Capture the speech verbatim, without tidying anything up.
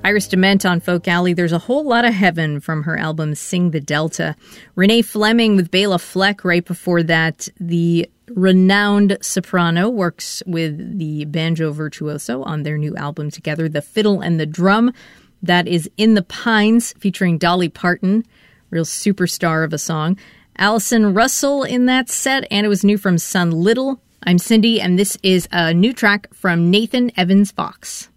Iris DeMent on Folk Alley. There's a whole lot of heaven from her album Sing the Delta. Renee Fleming with Bela Fleck. Right before that, the renowned soprano works with the banjo virtuoso on their new album together, The Fiddle and the Drum. That is In the Pines, featuring Dolly Parton, real superstar of a song. Allison Russell in that set, and it was new from Sun Little. I'm Cindy, and this is a new track from Nathan Evans Fox.